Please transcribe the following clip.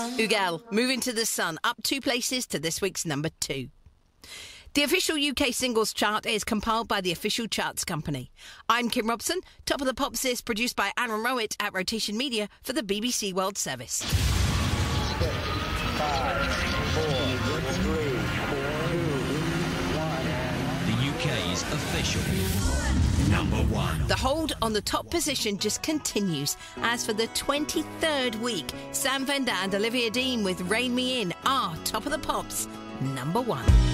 Ugel, Moving to the Sun, up 2 places to this week's number 2. The official UK singles chart is compiled by the Official Charts Company. I'm Kim Robson. Top of the Pops is produced by Aaron Rowett at Rotation Media for the BBC World Service. 6, 5, 4, 3, 2, 1. The UK's official number 1. The hold on the top position just continues, as for the 23rd week, Sam Fender and Olivia Dean with Rein Me In are Top of the Pops number 1.